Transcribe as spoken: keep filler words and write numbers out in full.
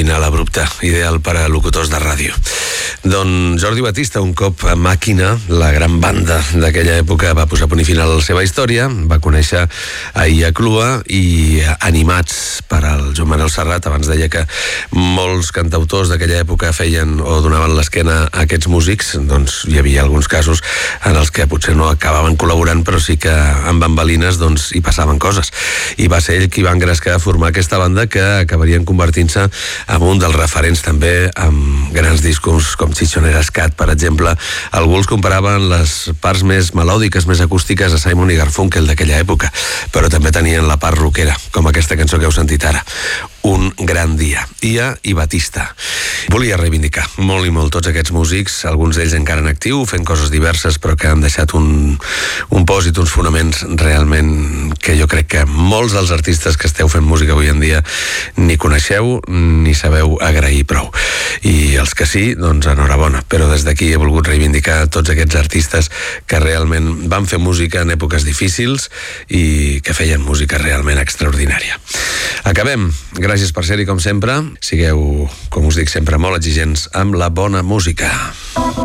final abrupte, ideal per a locutors de ràdio. Doncs Jordi Batista, un cop a Màquina, la gran banda d'aquella època, va posar punt i final a la seva història, va conèixer a Ia Clua i animats per al Joan Manuel Serrat, abans deia que molts cantautors d'aquella època feien o donaven l'esquena a aquests músics, doncs hi havia alguns casos en els que potser no acabaven col·laborant, però sí que amb bambalines doncs hi passaven coses. I va ser ell qui va engrescar a formar aquesta banda que acabarien convertint-se en un dels referents també amb grans discos com Chichonera Scat, per exemple. Algú els comparaven les parts més melòdiques, més acústiques a Simon i Garfunkel d'aquella època, però també tenien la part rockera, com aquesta cançó que heu sentit ara, Un gran dia. Ia i Batista. Volia reivindicar molt i molt tots aquests músics, alguns d'ells encara en actiu, fent coses diverses, però que han deixat un, un pòsit, uns fonaments realment que jo crec que molts dels artistes que esteu fent música avui en dia ni coneixeu ni sabeu agrair prou. I els que sí, doncs enhorabona. Però des d'aquí he volgut reivindicar tots aquests artistes que realment van fer música en èpoques difícils i que feien música realment extraordinària. Acabem. Gràcies per ser-hi, com sempre. Sigueu, com us dic sempre, molt exigents amb la bona música.